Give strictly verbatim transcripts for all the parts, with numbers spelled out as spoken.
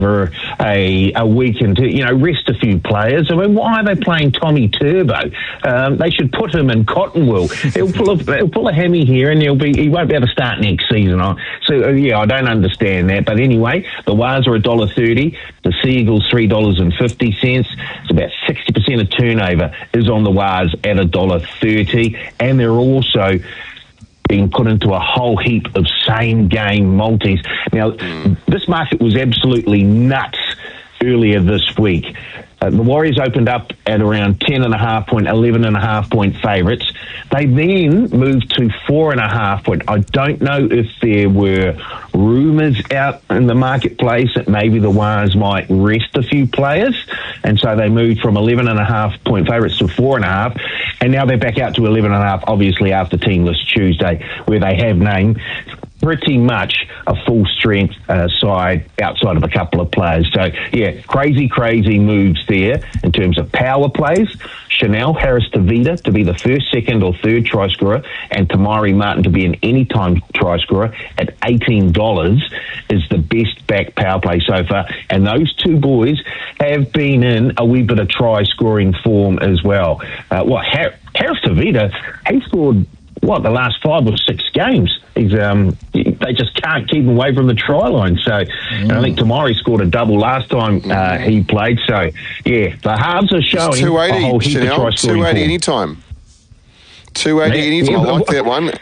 for a, a week and to, you know, rest a few players. I mean, why are they playing Tommy Turbo? Um, they should put him in cotton wool. He'll pull a, he'll pull a hammy here and he'll be, he won't be able to start next season. So, uh, yeah, I don't understand that. But anyway, the Wars are one dollar thirty, the Seagulls three dollars and fifty cents. It's about sixty percent of turnover is on the Wars at one dollar thirty. And they're also being put into a whole heap of same-game multis. Now, mm. this market was absolutely nuts earlier this week. Uh, the Warriors opened up at around ten and a half point, eleven and a half point favourites. They then moved to four and a half point. I don't know if there were rumours out in the marketplace that maybe the Wars might rest a few players, and so they moved from eleven and a half point favourites to four and a half, and now they're back out to eleven and a half, obviously after Team List Tuesday, where they have named pretty much a full-strength uh, side outside of a couple of players. So, yeah, crazy, crazy moves there in terms of power plays. Chanel Harris-Tavita to be the first, second or third try scorer, and Tamari Martin to be an anytime try scorer at eighteen dollars is the best back power play so far. And those two boys have been in a wee bit of try-scoring form as well. Uh, well, Har- Harris-Tavita, he scored, what, the last five or six games. He's, um, they just can't keep him away from the try line. So, mm. and I think Tamari scored a double last time uh, he played. So, yeah, the halves are showing two eighty, a whole heap Chanel, of try scoring. two eighty anytime. two eighty anytime. I like that one.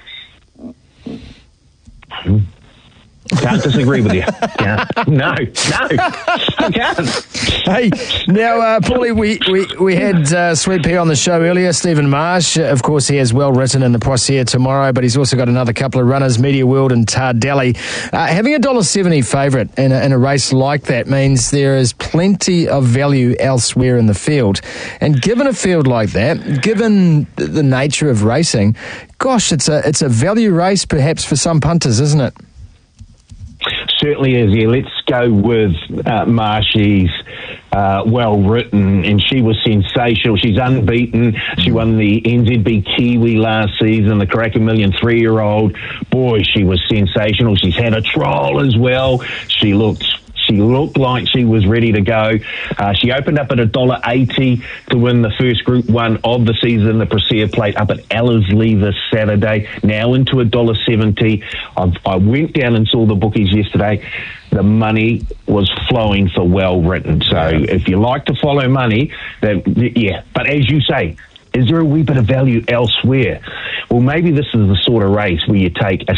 Can't disagree with you. Can't. No, no, I can't. Hey, now, uh, Paulie, we, we, we had uh, Sweet Pea on the show earlier, Stephen Marsh. Uh, of course, he has well written in the Price here tomorrow, but he's also got another couple of runners, Media World and Tardelli. Uh, having a one dollar seventy favourite in a, in a race like that means there is plenty of value elsewhere in the field. And given a field like that, given the nature of racing, gosh, it's a it's a value race perhaps for some punters, isn't it? Certainly is, yeah. Let's go with uh, Marshy's uh, well-written, and she was sensational. She's unbeaten. She won the N Z B Kiwi last season, the Karaka Million three-year-old. Boy, she was sensational. She's had a trial as well. She looked... She looked like she was ready to go. Uh, she opened up at one dollar eighty to win the first Group one of the season, the Presea Plate, up at Ellerslie this Saturday, now into one dollar seventy. I've, I went down and saw the bookies yesterday. The money was flowing for well-written. So if you like to follow money, then, yeah. But as you say, is there a wee bit of value elsewhere? Well, maybe this is the sort of race where you take a